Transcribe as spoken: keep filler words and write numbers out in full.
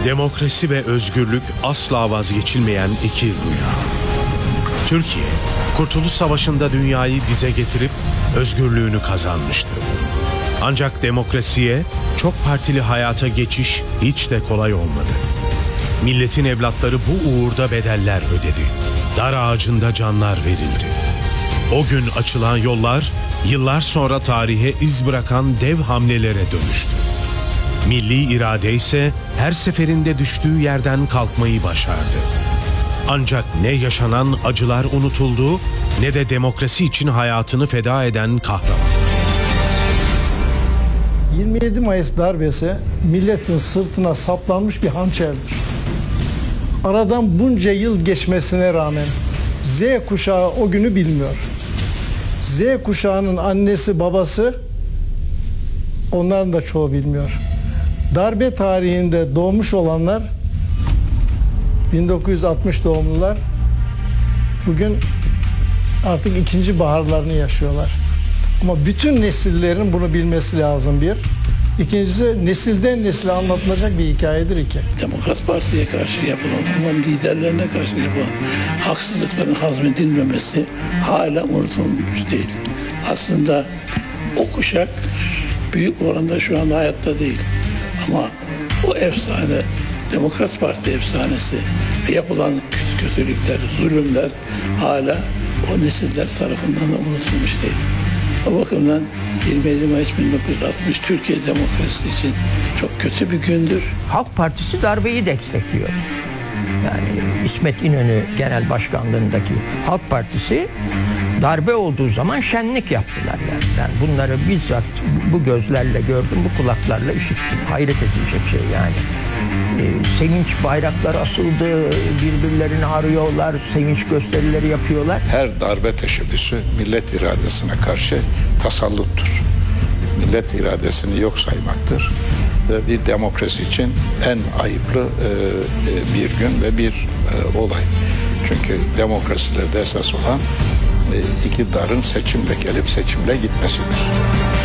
Demokrasi ve özgürlük asla vazgeçilmeyen iki rüya. Türkiye, Kurtuluş Savaşı'nda dünyayı dize getirip özgürlüğünü kazanmıştı. Ancak demokrasiye, çok partili hayata geçiş hiç de kolay olmadı. Milletin evlatları bu uğurda bedeller ödedi. Dar ağacında canlar verildi. O gün açılan yollar, yıllar sonra tarihe iz bırakan dev hamlelere dönüştü. Milli irade ise her seferinde düştüğü yerden kalkmayı başardı. Ancak ne yaşanan acılar unutuldu, ne de demokrasi için hayatını feda eden kahraman. yirmi yedi Mayıs darbesi milletin sırtına saplanmış bir hançerdir. Aradan bunca yıl geçmesine rağmen Z kuşağı o günü bilmiyor. Z kuşağının annesi babası, onların da çoğu bilmiyor. Darbe tarihinde doğmuş olanlar, bin dokuz yüz altmış doğumlular, bugün artık ikinci baharlarını yaşıyorlar. Ama bütün nesillerin bunu bilmesi lazım bir. İkincisi, nesilden nesile anlatılacak bir hikayedir iki. Demokrat Parti'ye karşı yapılan, onun liderlerine karşı yapılan haksızlıkların hazmedilmemesi hala unutulmuş değil. Aslında o kuşak büyük oranda şu anda hayatta değil. Ama o efsane, Demokrat Parti efsanesi ve yapılan kötülükler, zulümler hala o nesiller tarafından da unutulmuş değil. O bakımdan yirmi yedi Mayıs bin dokuz yüz altmış Türkiye demokrasisi için çok kötü bir gündür. Halk Partisi darbeyi destekliyor. Yani İsmet İnönü Genel Başkanlığındaki Halk Partisi darbe olduğu zaman şenlik yaptılar yani. Ben bunları bizzat bu gözlerle gördüm, bu kulaklarla işittim. Hayret edilecek şey yani. Ee, sevinç bayrakları asıldı, birbirlerini arıyorlar, sevinç gösterileri yapıyorlar. Her darbe teşebbüsü millet iradesine karşı tasalluttur. Millet iradesini yok saymaktır. Ve bir demokrasi için en ayıplı e, e, bir gün ve bir e, olay. Çünkü demokrasilerde esas olan e, iktidarın seçimle gelip seçimle gitmesidir.